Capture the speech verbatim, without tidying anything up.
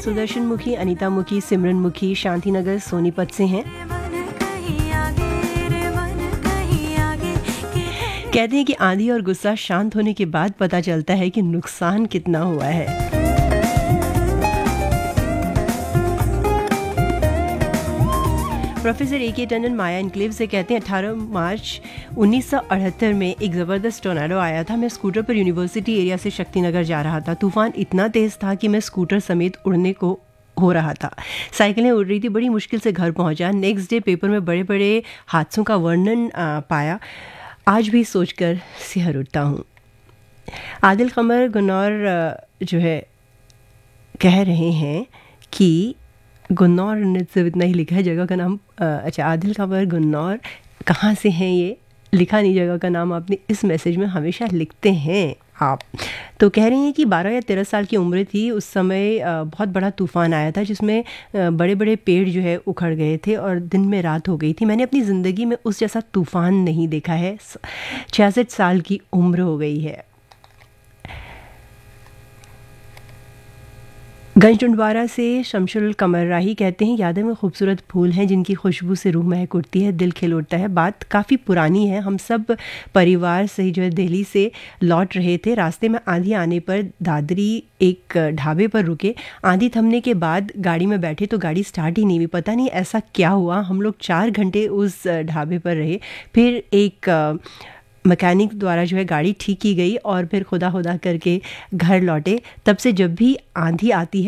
सुदर्शन मुखी, अनीता मुखी, सिमरन मुखी शांतिनगर सोनीपत से हैं। कहते हैं कि आंधी और गुस्सा शांत होने के बाद पता चलता है कि नुकसान कितना हुआ है। प्रोफेसर ए के टंडन माया एनक्लेव से कहते हैं अठारह मार्च उन्नीस सौ अठहत्तर में एक ज़बरदस्त टोर्नाडो आया था। मैं स्कूटर पर यूनिवर्सिटी एरिया से शक्तिनगर जा रहा था। तूफान इतना तेज़ था कि मैं स्कूटर समेत उड़ने को हो रहा था। साइकिलें उड़ रही थी। बड़ी मुश्किल से घर पहुंचा। नेक्स्ट डे पेपर में बड़े बड़े हादसों का वर्णन आ, पाया। आज भी सोचकर सिहर उठता हूँ। आदिल कमर गुन्नौर जो है कह रहे हैं कि गुन्नौर ने सिर्फ इतना ही लिखा है जगह का नाम। अच्छा, आदिल कमर गुन्नौर कहाँ से हैं ये लिखा नहीं, जगह का नाम आपने इस मैसेज में हमेशा लिखते हैं आप। तो कह रहे हैं कि बारह या तेरह साल की उम्र थी उस समय। बहुत बड़ा तूफ़ान आया था जिसमें बड़े बड़े पेड़ जो है उखड़ गए थे और दिन में रात हो गई थी। मैंने अपनी ज़िंदगी में उस जैसा तूफ़ान नहीं देखा है। छियासठ साल की उम्र हो गई है। गंजडुंडवारा से शमशुल कमर राही कहते हैं यादें में खूबसूरत फूल हैं जिनकी खुशबू से रूह महक उठती है, दिल खिल उठता है। बात काफ़ी पुरानी है। हम सब परिवार से जो है दिल्ली से लौट रहे थे। रास्ते में आंधी आने पर दादरी एक ढाबे पर रुके। आंधी थमने के बाद गाड़ी में बैठे तो गाड़ी स्टार्ट ही नहीं हुई। पता नहीं ऐसा क्या हुआ। हम लोग चार घंटे उस ढाबे पर रहे। फिर एक मैकेनिक द्वारा जो है गाड़ी ठीक की गई और फिर खुदा खुदा करके घर लौटे। तब से जब भी आंधी आती है